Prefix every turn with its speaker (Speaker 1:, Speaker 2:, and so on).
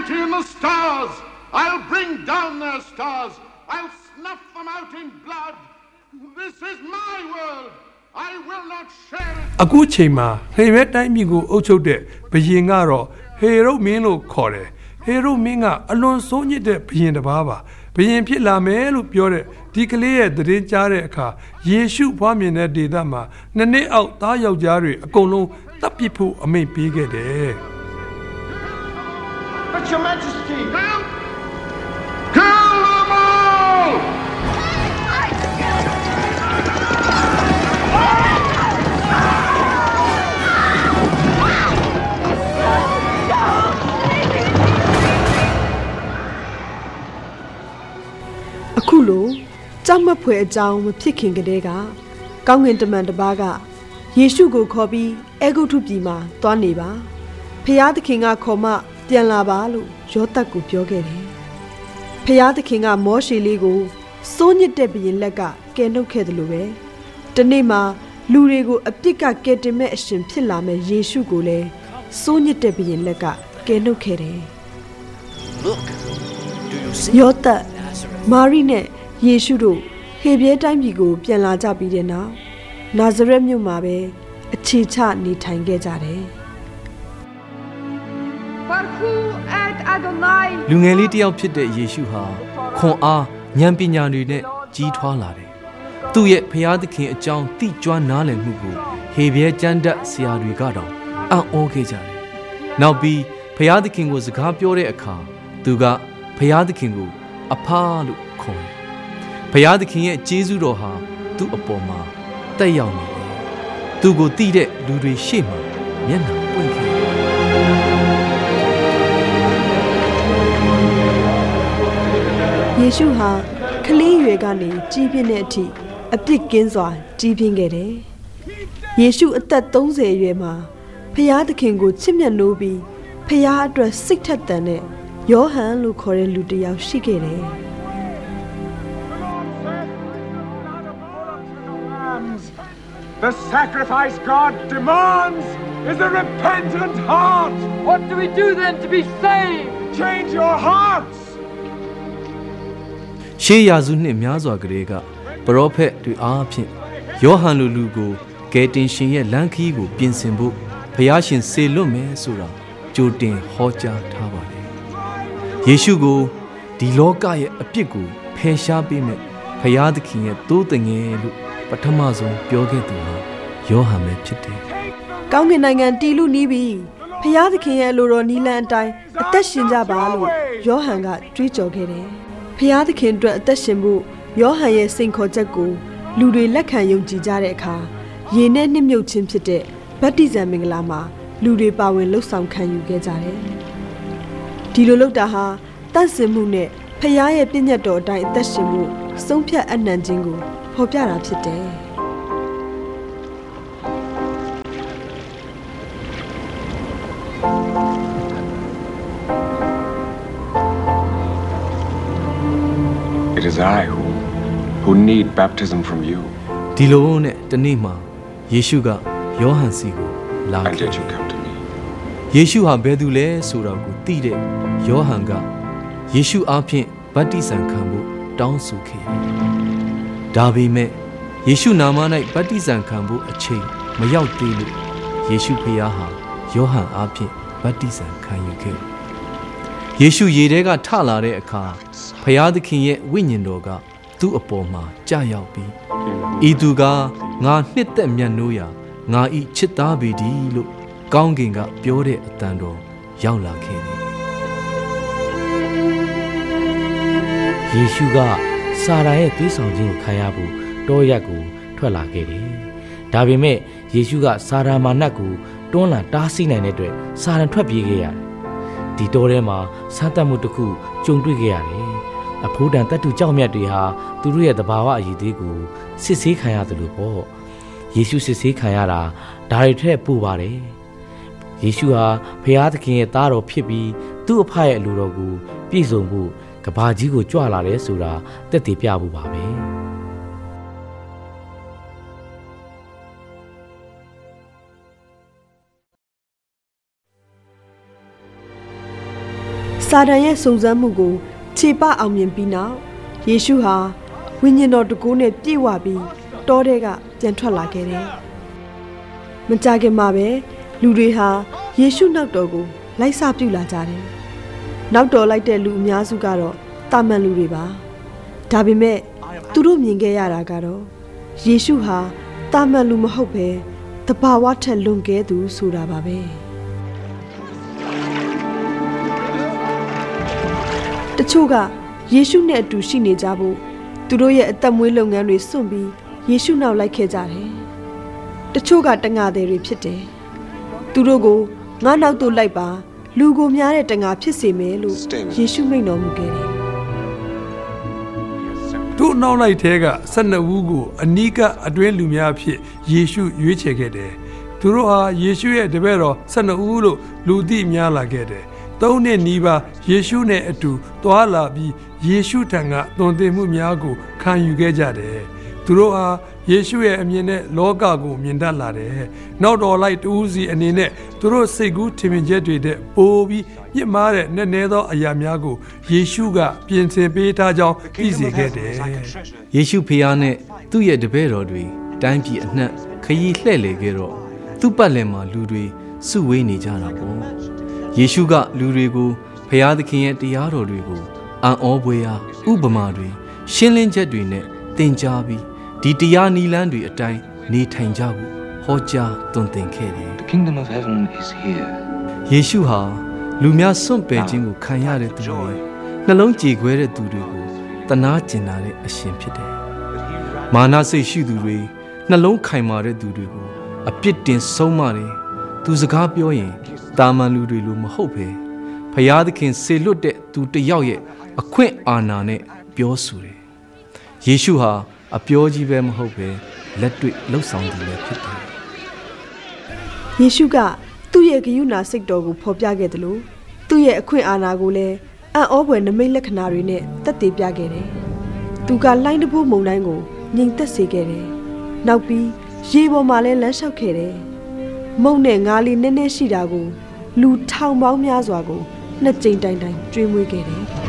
Speaker 1: mighty in the stars. I'll bring down their stars. I'll snuff them out in blood. This is my world. I will not share it.
Speaker 2: အခုချိန်မှာဟေရက်တိုင်းပြည်ကိုအုပ်ချုပ်တဲ့ဘုရင်ကတော့ဟေရုမင်းလို့ခေါ်တယ်ဟေရုမင်းကအလွန်ဆိုးညစ်တဲ့ဘုရင်တစ်ပါးပါဘုရင်ဖြစ်လာမယ်လို့ပြောတဲ့ဒီကလေးရဲ့သတင်းကြားတဲ့အခါယေရှုဖွားမြင်တဲ့ဒေသမှာနှစ်နှစ်အောက်သားယောက်ျားတွေအကုန်လုံးတပ်ပစ်ဖို့အမိန့်ပေးခဲ့တယ်
Speaker 1: But your majesty, kill them all!
Speaker 3: အခုလိုကြောက်မက်ဖွယ်အကြောင်းမဖြစ်ခင်ကတည်းကကောင်းကင်တမန်တစ်ပါးကယေရှုကိုခေါ်ပြီးအေဂုတ္တုပြည်မှာသွားနေပါဖျားသခင်ကခေါ်မှပြန်လာပါလို့ယောသတ်ကိုပြောခဲ့တယ်ဖျားသခင်ကမောရှေလေးကိုစိုးညစ်တဲ့ဘုရင်လက်ကကယ်နှုတ်ခဲ့တယ်လို့ပဲဒီနေ့မှာလူတွေကိုအပြစ်ကကယ်တင်မဲ့အရှင်ဖြစ်လာမဲ့ယေရှုကိုလည်းစိုးညစ်တဲ့ဘုရင်လက်ကကယ်နှုတ်ခဲ့တယ်ယောသတ်မာရိနဲ့ယေရှုတို့ဟေပြဲတိုင်းပြည်ကိုပြန်လာကြပြီးတဲ့နောက်နာဇရက်မြို့မှာပဲအခြေချနေထိုင်ခဲ့ကြတယ်
Speaker 4: လူငယ်လေးတယောက်ဖြစ်တဲ့ယေရှုဟာခွန်အားဉာဏ်ပညာတွေနဲ့ကြီးထွားလာတယ်။သူ့ရဲ့ဖျားသခင်အကြောင်းသိကျွမ်းနားလည်မှုကိုဟေပြဲကျမ်းတတ်ဆရာတွေကတော့အံ့ဩခဲ့ကြတယ်။နောက်ပြီးဖျားသခင်ကိုစကားပြောတဲ့အခါသူကဖျားသခင်ကိုအဖားလို့ခေါ်တယ်။ဖျားသခင်ရဲ့ကျေးဇူးတော်ဟာသူ့အပေါ်မှာတက်ရောက်နေတယ်။သူကိုသိတဲ့လူတွေရှေ့မှာမျက်နှာပွင့်ခဲ့တယ်
Speaker 3: ။ယေရှုဟာကလေးရွယ်ကနေကြီးပြင်းတဲ့အထိအပြစ်ကင်းစွာကြီးပြင်းခဲ့တယ်။ယေရှုအသက်30အရွယ်မှာဖျားသခင်ကိုချစ်မြတ်နိုးပြီးဖျားအတွက်စိတ်ထက်သန်တဲ့ယောဟန်လို့ခေါ်တဲ့လူတစ်ယောက်ရှိခဲ့တယ်။
Speaker 1: The sacrifice God demands is a repentant heart.
Speaker 5: What do we do then to be saved?
Speaker 1: Change your hearts.
Speaker 4: ရှေးရာစုနှစ်များစွာကလေးကပရောဖက်တွေအားဖြင့်ယောဟန်လူကိုကယ်တင်ရှင်ရဲ့လမ်းခရီးကိုပြင်ဆင်ဖို့ဘုရားရှင်စေလွတ်မယ်ဆိုတာကြိုတင်ဟောကြားထားပါတယ်။ယေရှုကိုဒီလောကရဲ့အပြစ်ကိုဖယ်ရှားပေးမယ်ဘုရားသခင်ရဲ့သိုးတငယ်လို့ပထမဆုံးပြောခဲ့သူဟာယောဟန်ပဲဖြစ်တယ်
Speaker 3: ။ကောင်းကင်နိုင်ငံတည်လူနီးပြီးဘုရားသခင်ရဲ့လိုတော်နီလန်အတိုင်းအသက်ရှင်ကြပါလို့ယောဟန်ကကြွေးကြော်ခဲ့တယ်။ဘုရားသခင်အတွက်အသက်ရှင်ဖို့ယောဟန်ရဲ့စိန်ခေါ်ချက်ကိုလူတွေလက်ခံယုံကြည်ကြတဲ့အခါရေနဲ့နှိမ့်မြုပ်ခြင်းဖြစ်တဲ့ဗတ္တိဇံမင်္ဂလာမှာလူတွေပါဝင်လှုပ်ဆောင်ခံယူခဲ့ကြတယ်။ဒီလိုလုပ်တာဟာတန့်စင်မှုနဲ့ဖခင်ရဲ့ပြည့်ညတ်တော်အတိုင်းအသက်ရှင်မှုဆုံးဖြတ်အနံ့ခြင်းကိုဖော်ပြတာဖြစ်တယ်။
Speaker 1: It is I who need baptism from you.
Speaker 4: ဒီလိုနဲ့တနေ့မှာယေရှုကယောဟန်စီကိုလာခဲ့တယ်ယေရှုဟာဘယ်သူလဲဆိုတာကိုသိတဲ့ယောဟန်ကယေရှုအားဖြင့်ဗတ္တိဇံခံဖို့တောင်းဆိုခဲ့တယ်။ဒါပေမဲ့ယေရှုနာမ၌ဗတ္တိဇံခံဖို့အချိန်မရောက်သေးလို့ယေရှုဖခင်ဟာယောဟန်အားဖြင့်ဗတ္တိဇံခံယူခဲ့တယ်။ယေရှုရေထဲကထလာတဲ့အခါဖခင်သခင်ရဲ့ဝိညာဉ်တော်ကသူ့အပေါ်မှာကြာရောက်ပြီးဤသူကငါနှစ်သက်မြတ်နိုးရာငါဤချစ်သားပေသည်လို့ကောင်းကင်ကပြောတဲ့အတန်တော်ရောက်လာခဲ့တယ်
Speaker 6: ယေရှုကစာရာရဲ့သွေးဆောင်ခြင်းကိုခံရဖို့တောရက်ကိုထွက်လာခဲ့တယ်။ဒါပေမဲ့ယေရှုကစာရာမာနတ်ကိုတွန်းလှန်တားဆီးနိုင်တဲ့အတွက်စာရန်ထွက်ပြေးခဲ့ရတယ်။ဒီတောထဲမှာဆန်းသက်မှုတစ်ခုကြုံတွေ့ခဲ့ရတယ်။အဖိုးတန်တတ်တူကြောက်မြတ်တွေဟာသူတို့ရဲ့သဘာဝအရည်သေးကိုစစ်ဆေးခံရတယ်လို့ပေါ့။ယေရှုစစ်ဆေးခံရတာဒါတွေထက်ပိုပါတယ်။ယေရှုဟာဖခင်သခင်ရဲ့သားတော်ဖြစ်ပြီးသူ့အဖရဲ့အလိုတော်ကိုပြည့်စုံဖို့ကဘာကြီးကိုကြွလာတယ်ဆိုတာသက်သေပြဖို့ပါပဲ
Speaker 3: စာတန်ရဲ့စုံစမ်းမှုကိုခြေပအောင်မြင်ပြီးနောက်ယေရှုဟာဝိညာဉ်တော်တကူနဲ့ပြည့်ဝပြီးတောထဲကပြန်ထွက်လာခဲ့တယ်။မကြခင်မှာပဲလူတွေဟာယေရှုနောက်တော်ကိုလိုက်စားပြုလာကြတယ်။နောက်တော်လိုက်တဲ့လူအများစုကတော့တာမန်လူတွေပါ။ဒါပေမဲ့သူတို့မြင်ခဲ့ရတာကတော့ယေရှုဟာတာမန်လူမဟုတ်ပဲတဘာဝထက်လွန်ကဲသူဆိုတာပါပဲ။တချို့ကယေရှုနဲ့အတူရှိနေကြဖို့သူတို့ရဲ့အသက်မွေးလုပ်ငန်းတွေစွန့်ပြီးယေရှုနောက်လိုက်ခဲ့ကြတယ်။တချို့ကတငါသည်တွေဖြစ်တယ်။သူတို့ကိုငါနောက်သို့လိုက်ပါလူကိုများတဲ့တငါဖြစ်စေမယ်လို့ယေရှုမိန့်တော်မူခဲ့တယ်။
Speaker 2: သူ့နောက်လိုက်ထဲက12ဦးကိုအနီးကအတွင်းလူများဖြစ်ယေရှုရွေးချယ်ခဲ့တယ်။သူတို့ဟာယေရှုရဲ့တပည့်တော်12ဦးလို့လူသိများလာခဲ့တယ်။3နှစ်နီးပါးယေရှုနဲ့အတူသွားလာပြီးယေရှုထံကသွန်သင်မှုများကိုခံယူခဲ့ကြတယ်။သူတို့ဟာယေရှုရဲ့အမြင်နဲ့လောကကိုမြင်တတ်လာတယ်။နောက်တော်လိုက်တူးစီအနေနဲ့သူတို့စိတ်ကူးထင်မြင်ချက်တွေတဲ့ပိုပြီးမြင့်မားတဲ့နက်နဲသောအရာများကိုယေရှုကပြင်ဆင်ပေးထားကြောင်းသိစေခဲ့တယ်
Speaker 4: ။ယေရှုဖခင်နဲ့သူ့ရဲ့တပည့်တော်တွေတိုင်းပြည်အနှံ့ခရီးလှည့်လည်ခဲ့တော့သူ့ပတ်လည်မှာလူတွေစုဝေးနေကြတာပေါ့။ယေရှုကလူတွေကိုဖခင်သခင်ရဲ့တရားတော်တွေကိုအံ့ဩဖွယ်ရာဥပမာတွေရှင်းလင်းချက်တွေနဲ့သင်ကြားပြီးဒီတရားနီလန်းတွေအတိုင်းနေထိုင်ကြဖို့ဟောကြားသွန်သင်ခဲ့တယ်
Speaker 7: The kingdom of heaven is here.
Speaker 4: ယေရှုဟာလူများစွန့်ပယ်ခြင်းကိုခံရတဲ့သူတွေနှလုံးကြေခွဲတဲ့သူတွေကိုတနာကျင်လာတဲ့အရှင်ဖြစ်တယ်မာနစိတ်ရှိသူတွေနှလုံးခိုင်မာတဲ့သူတွေကိုအပြစ်တင်ဆုံးမတယ်သူစကားပြောရင်တာမန်လူတွေလိုမဟုတ်ပဲဖျားသခင်စေလွတ်တဲ့သူတစ်ယောက်ရဲ့အခွင့်အာဏာနဲ့ပြောဆိုတယ်ယေရှုဟာအပြောကြီးပဲမဟုတ်ပဲလက်တွေ့လှုပ်ဆောင်သူလည်းဖြစ်တယ်
Speaker 3: ။ယေရှုကသူ့ရဲ့ဂရုဏာစိတ်တော်ကိုဖော်ပြခဲ့တယ်လို့သူ့ရဲ့အခွင့်အာဏာကိုလည်းအံ့ဩဖွယ်နမိတ်လက္ခဏာတွေနဲ့သက်သေပြခဲ့တယ်။သူကလှိုင်းတဘိုးမုန်တိုင်းကိုငြိမ်သက်စေခဲ့တယ်။နောက်ပြီးရေပေါ်မှာလည်းလမ်းလျှောက်ခဲ့တယ်။မုန်နဲ့ငါးလေးနည်းနည်းရှိတာကိုလူထောင်ပေါင်းများစွာကိုနှစ်ကြိမ်တိုင်တိုင်ကျွေးမွေးခဲ့တယ်။